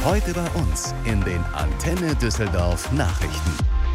Heute bei uns in den Antenne Düsseldorf Nachrichten.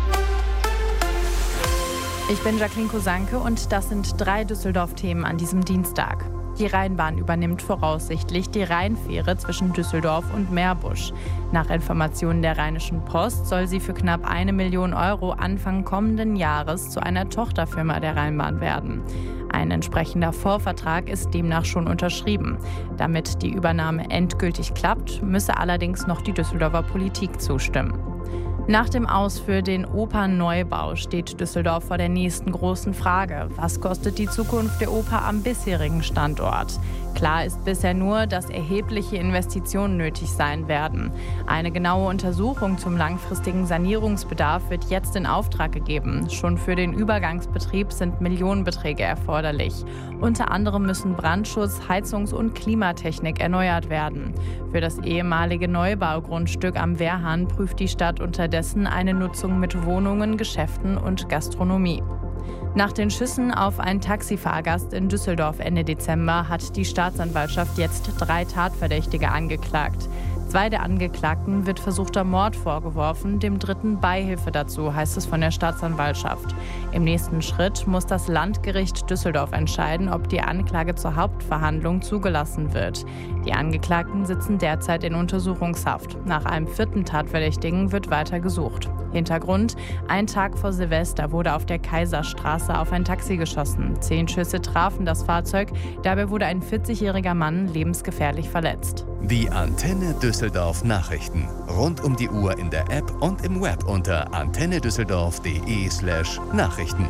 Ich bin Jacqueline Kosanke und das sind 3 Düsseldorf-Themen an diesem Dienstag. Die Rheinbahn übernimmt voraussichtlich die Rheinfähre zwischen Düsseldorf und Meerbusch. Nach Informationen der Rheinischen Post soll sie für knapp 1 Million Euro Anfang kommenden Jahres zu einer Tochterfirma der Rheinbahn werden. Ein entsprechender Vorvertrag ist demnach schon unterschrieben. Damit die Übernahme endgültig klappt, müsse allerdings noch die Düsseldorfer Politik zustimmen. Nach dem Aus für den Opernneubau steht Düsseldorf vor der nächsten großen Frage. Was kostet die Zukunft der Oper am bisherigen Standort? Klar ist bisher nur, dass erhebliche Investitionen nötig sein werden. Eine genaue Untersuchung zum langfristigen Sanierungsbedarf wird jetzt in Auftrag gegeben. Schon für den Übergangsbetrieb sind Millionenbeträge erforderlich. Unter anderem müssen Brandschutz, Heizungs- und Klimatechnik erneuert werden. Für das ehemalige Neubaugrundstück am Wehrhahn prüft die Stadt unterdessen eine Nutzung mit Wohnungen, Geschäften und Gastronomie. Nach den Schüssen auf einen Taxifahrgast in Düsseldorf Ende Dezember hat die Staatsanwaltschaft jetzt 3 Tatverdächtige angeklagt. 2 der Angeklagten wird versuchter Mord vorgeworfen, dem 3. Beihilfe dazu, heißt es von der Staatsanwaltschaft. Im nächsten Schritt muss das Landgericht Düsseldorf entscheiden, ob die Anklage zur Hauptverhandlung zugelassen wird. Die Angeklagten sitzen derzeit in Untersuchungshaft. Nach einem 4. Tatverdächtigen wird weiter gesucht. Hintergrund: Ein Tag vor Silvester wurde auf der Kaiserstraße auf ein Taxi geschossen. 10 Schüsse trafen das Fahrzeug. Dabei wurde ein 40-jähriger Mann lebensgefährlich verletzt. Die Antenne Düsseldorf Nachrichten. Rund um die Uhr in der App und im Web unter antennedüsseldorf.de/Nachrichten.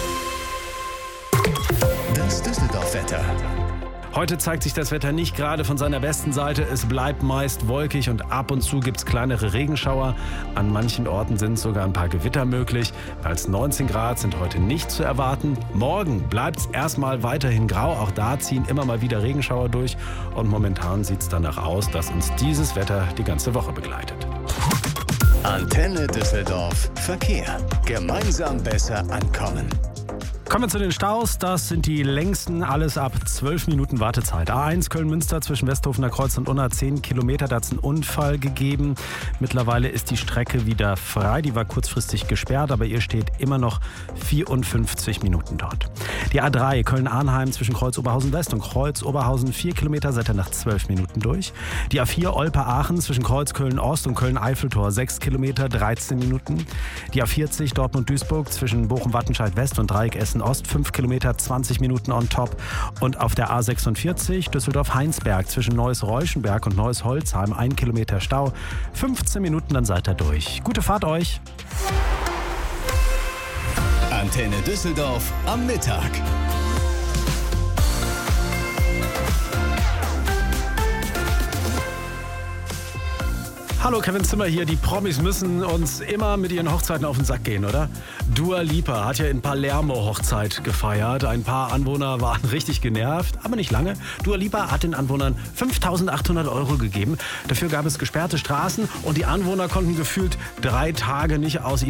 Das Düsseldorf-Wetter. Heute zeigt sich das Wetter nicht gerade von seiner besten Seite. Es bleibt meist wolkig und ab und zu gibt es kleinere Regenschauer. An manchen Orten sind sogar ein paar Gewitter möglich. Als 19 Grad sind heute nicht zu erwarten. Morgen bleibt es erstmal weiterhin grau. Auch da ziehen immer mal wieder Regenschauer durch. Und momentan sieht es danach aus, dass uns dieses Wetter die ganze Woche begleitet. Antenne Düsseldorf Verkehr. Gemeinsam besser ankommen. Kommen wir zu den Staus. Das sind die längsten, alles ab 12 Minuten Wartezeit. A1 Köln-Münster zwischen Westhofener Kreuz und Unna 10 Kilometer. Da hat es einen Unfall gegeben. Mittlerweile ist die Strecke wieder frei. Die war kurzfristig gesperrt, aber ihr steht immer noch 54 Minuten dort. Die A3 Köln-Arnheim zwischen Kreuz Oberhausen West und Kreuz Oberhausen 4 Kilometer. Seid ihr nach 12 Minuten durch. Die A4 Olpe-Aachen zwischen Kreuz Köln-Ost und Köln-Eiffeltor 6 Kilometer, 13 Minuten. Die A40 Dortmund-Duisburg zwischen Bochum-Wattenscheid West und Dreieck Essen Ost 5 Kilometer, 20 Minuten on top. Und auf der A46 Düsseldorf-Heinsberg zwischen Neuss-Reuschenberg und Neuss-Holzheim 1 Kilometer Stau. 15 Minuten, dann seid ihr durch. Gute Fahrt euch! Antenne Düsseldorf am Mittag. Hallo, Kevin Zimmer hier. Die Promis müssen uns immer mit ihren Hochzeiten auf den Sack gehen, oder? Dua Lipa hat ja in Palermo Hochzeit gefeiert. Ein paar Anwohner waren richtig genervt, aber nicht lange. Dua Lipa hat den Anwohnern 5.800 € gegeben. Dafür gab es gesperrte Straßen und die Anwohner konnten gefühlt 3 Tage nicht aus